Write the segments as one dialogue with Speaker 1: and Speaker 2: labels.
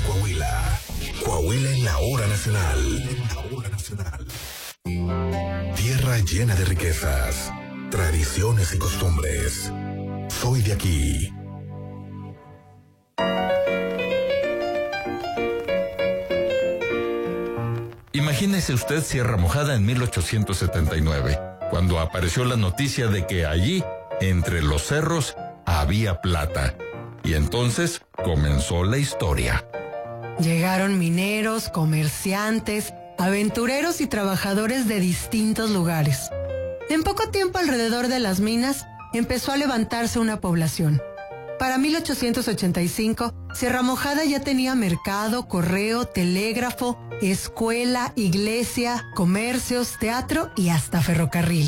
Speaker 1: Coahuila. Coahuila en la hora nacional. Tierra llena de riquezas, tradiciones y costumbres. Soy de aquí.
Speaker 2: Imagínese usted Sierra Mojada en 1879, cuando apareció la noticia de que allí, entre los cerros, había plata. Y entonces comenzó la historia.
Speaker 3: Llegaron mineros, comerciantes, aventureros y trabajadores de distintos lugares. En poco tiempo alrededor de las minas empezó a levantarse una población. Para 1885, Sierra Mojada ya tenía mercado, correo, telégrafo, escuela, iglesia, comercios, teatro y hasta ferrocarril.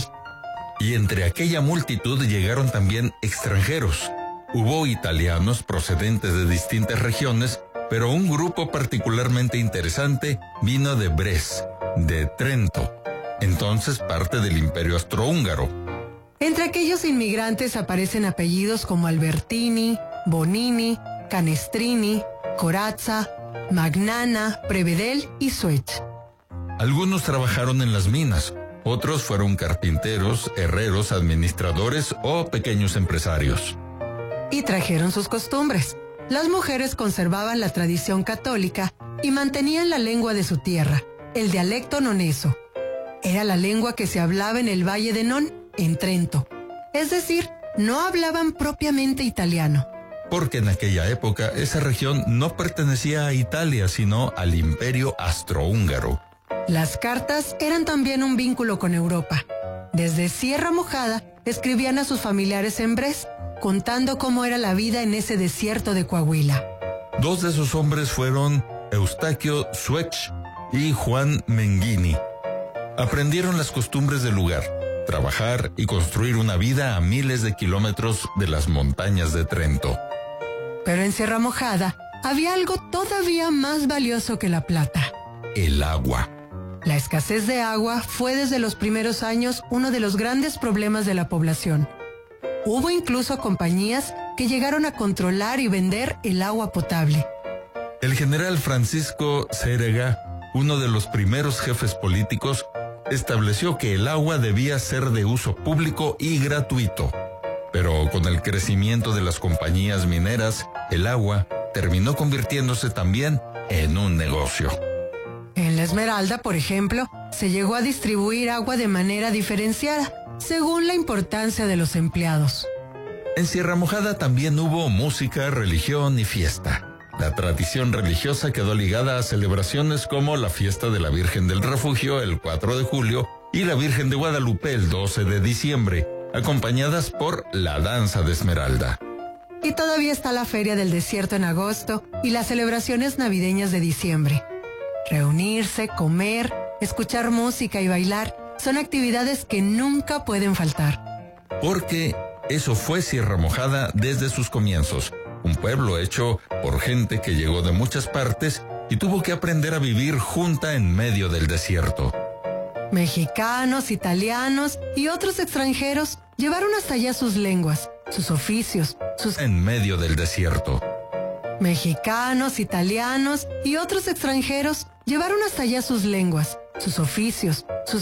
Speaker 2: Y entre aquella multitud llegaron también extranjeros. Hubo italianos procedentes de distintas regiones, pero un grupo particularmente interesante vino de Bres, de Trento, entonces parte del Imperio Austrohúngaro.
Speaker 3: Entre aquellos inmigrantes aparecen apellidos como Albertini, Bonini, Canestrini, Corazza, Magnana, Prevedel y Suech.
Speaker 2: Algunos trabajaron en las minas, otros fueron carpinteros, herreros, administradores o pequeños empresarios.
Speaker 3: Y trajeron sus costumbres. Las mujeres conservaban la tradición católica y mantenían la lengua de su tierra, el dialecto noneso. Era la lengua que se hablaba en el Valle de Non, en Trento. Es decir, no hablaban propiamente italiano.
Speaker 2: Porque en aquella época esa región no pertenecía a Italia, sino al Imperio Austrohúngaro.
Speaker 3: Las cartas eran también un vínculo con Europa. Desde Sierra Mojada escribían a sus familiares en Bres, contando cómo era la vida en ese desierto de Coahuila.
Speaker 2: Dos de esos hombres fueron Eustaquio Suech y Juan Menghini. Aprendieron las costumbres del lugar, trabajar y construir una vida a miles de kilómetros de las montañas de Trento.
Speaker 3: Pero en Sierra Mojada había algo todavía más valioso que la plata:
Speaker 2: el agua.
Speaker 3: La escasez de agua fue desde los primeros años uno de los grandes problemas de la población. Hubo incluso compañías que llegaron a controlar y vender el agua potable.
Speaker 2: El general Francisco Cérega, uno de los primeros jefes políticos, estableció que el agua debía ser de uso público y gratuito. Pero con el crecimiento de las compañías mineras, el agua terminó convirtiéndose también en un negocio.
Speaker 3: En La Esmeralda, por ejemplo, se llegó a distribuir agua de manera diferenciada, según la importancia de los empleados.
Speaker 2: En Sierra Mojada también hubo música, religión y fiesta. La tradición religiosa quedó ligada a celebraciones como la fiesta de la Virgen del Refugio el 4 de julio y la Virgen de Guadalupe el 12 de diciembre, acompañadas por la danza de Esmeralda.
Speaker 3: Y todavía está la Feria del Desierto en agosto y las celebraciones navideñas de diciembre. Reunirse, comer, escuchar música y bailar son actividades que nunca pueden faltar.
Speaker 2: Porque eso fue Sierra Mojada desde sus comienzos, un pueblo hecho por gente que llegó de muchas partes y tuvo que aprender a vivir junta en medio del desierto.
Speaker 3: Mexicanos, italianos y otros extranjeros llevaron hasta allá sus lenguas, sus oficios,
Speaker 2: En medio del desierto.
Speaker 3: Mexicanos, italianos y otros extranjeros llevaron hasta allá sus lenguas, sus oficios, sus